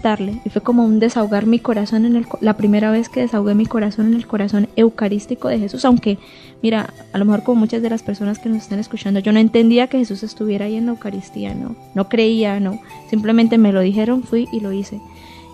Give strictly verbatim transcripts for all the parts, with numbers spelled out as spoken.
contarle, y fue como un desahogar mi corazón en el, la primera vez que desahogué mi corazón en el corazón eucarístico de Jesús, aunque, mira, a lo mejor como muchas de las personas que nos están escuchando, yo no entendía que Jesús estuviera ahí en la Eucaristía, no, no creía, no, simplemente me lo dijeron, fui y lo hice,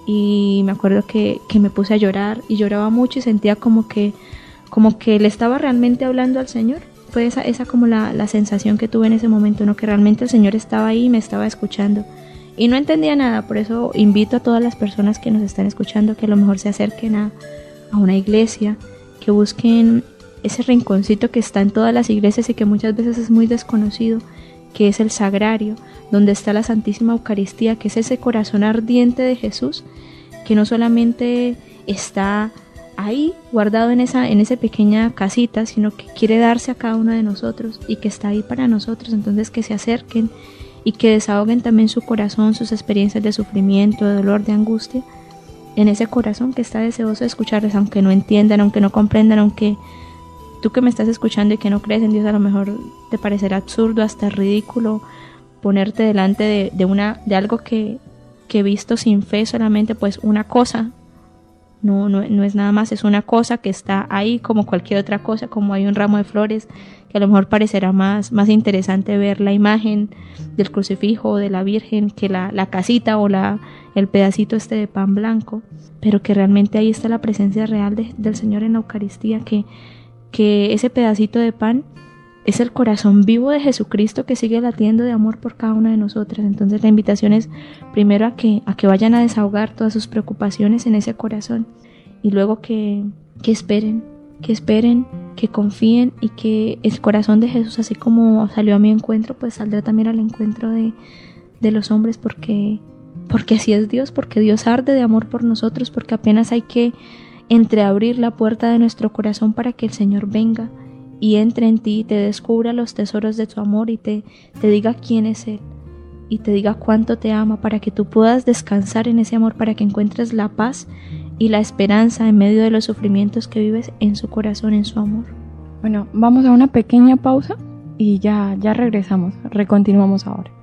y me acuerdo que, que me puse a llorar, y lloraba mucho y sentía como que, como que le estaba realmente hablando al Señor. Fue esa, esa como la, la sensación que tuve en ese momento, ¿no? Que realmente el Señor estaba ahí y me estaba escuchando. Y no entendía nada, por eso invito a todas las personas que nos están escuchando que a lo mejor se acerquen a, a una iglesia, que busquen ese rinconcito que está en todas las iglesias y que muchas veces es muy desconocido, que es el sagrario, donde está la Santísima Eucaristía, que es ese corazón ardiente de Jesús, que no solamente está ahí guardado en esa en esa pequeña casita, sino que quiere darse a cada uno de nosotros y que está ahí para nosotros. Entonces que se acerquen y que desahoguen también su corazón, sus experiencias de sufrimiento, de dolor, de angustia, en ese corazón que está deseoso de escucharles, aunque no entiendan, aunque no comprendan, aunque tú que me estás escuchando y que no crees en Dios, a lo mejor te parecerá absurdo, hasta ridículo, ponerte delante de, de, una, de algo que, que visto sin fe solamente, pues una cosa. No, no, no es nada más, es una cosa que está ahí como cualquier otra cosa, como hay un ramo de flores, que a lo mejor parecerá más, más interesante ver la imagen del crucifijo o de la Virgen que la, la casita o la, el pedacito este de pan blanco, pero que realmente ahí está la presencia real de, del Señor en la Eucaristía, que, que ese pedacito de pan es el corazón vivo de Jesucristo que sigue latiendo de amor por cada una de nosotras. Entonces la invitación es primero a que, a que vayan a desahogar todas sus preocupaciones en ese corazón y luego que, que esperen, que esperen, que confíen y que el corazón de Jesús, así como salió a mi encuentro, pues saldrá también al encuentro de, de los hombres, porque, porque así es Dios, porque Dios arde de amor por nosotros, porque apenas hay que entreabrir la puerta de nuestro corazón para que el Señor venga y entre en ti, te descubra los tesoros de tu amor y te, te diga quién es Él y te diga cuánto te ama, para que tú puedas descansar en ese amor, para que encuentres la paz y la esperanza en medio de los sufrimientos que vives en su corazón, en su amor. Bueno, vamos a una pequeña pausa y ya, ya regresamos, recontinuamos ahora.